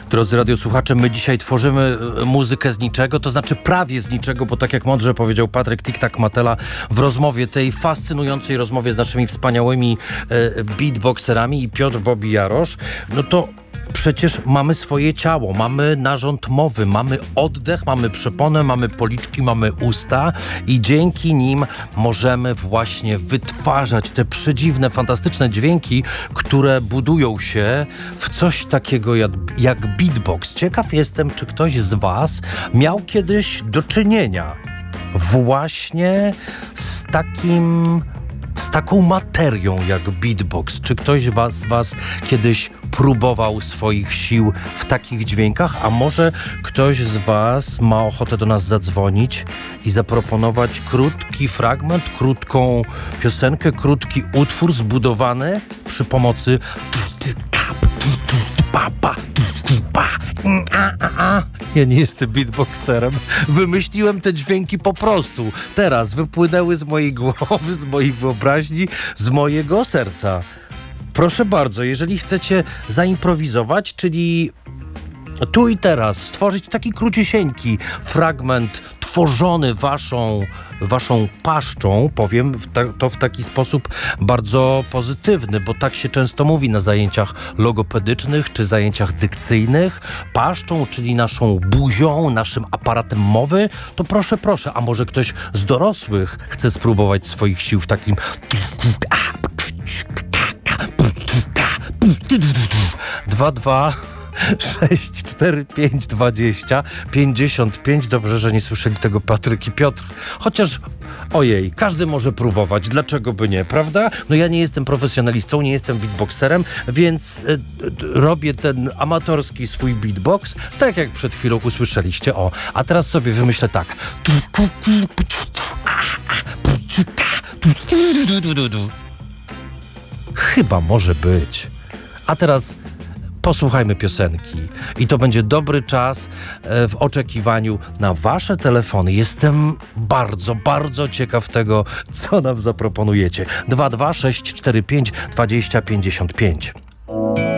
Drodzy radiosłuchacze, my dzisiaj tworzymy muzykę z niczego, to znaczy prawie z niczego, bo tak jak mądrze powiedział Patryk Tik-Tak Matela w rozmowie, tej fascynującej rozmowie z naszymi wspaniałymi beatboxerami i Piotr Bobby Jarosz, no to przecież mamy swoje ciało, mamy narząd mowy, mamy oddech, mamy przeponę, mamy policzki, mamy usta i dzięki nim możemy właśnie wytwarzać te przedziwne, fantastyczne dźwięki, które budują się w coś takiego jak beatbox. Ciekaw jestem, czy ktoś z was miał kiedyś do czynienia właśnie z taką materią jak beatbox. Czy ktoś z was kiedyś próbował swoich sił w takich dźwiękach? A może ktoś z was ma ochotę do nas zadzwonić i zaproponować krótki fragment, krótką piosenkę, krótki utwór zbudowany przy pomocy Ja nie jestem beatboxerem. Wymyśliłem te dźwięki po prostu. Teraz wypłynęły z mojej głowy, z mojej wyobraźni, z mojego serca. Proszę bardzo, jeżeli chcecie zaimprowizować, czyli tu i teraz stworzyć taki króciusieńki fragment tworzony waszą paszczą, powiem to w taki sposób bardzo pozytywny, bo tak się często mówi na zajęciach logopedycznych czy zajęciach dykcyjnych, paszczą, czyli naszą buzią, naszym aparatem mowy, to proszę, a może ktoś z dorosłych chce spróbować swoich sił w takim 2-2 6, 4, 5, 20, 55. Dobrze, że nie słyszeli tego Patryk i Piotr. Chociaż, ojej, każdy może próbować. Dlaczego by nie, prawda? No ja nie jestem profesjonalistą, nie jestem beatboxerem, więc robię ten amatorski swój beatbox, tak jak przed chwilą usłyszeliście. O, a teraz sobie wymyślę tak. Chyba może być. A teraz posłuchajmy piosenki i to będzie dobry czas w oczekiwaniu na wasze telefony. Jestem bardzo, bardzo ciekaw tego, co nam zaproponujecie. 22645 2055.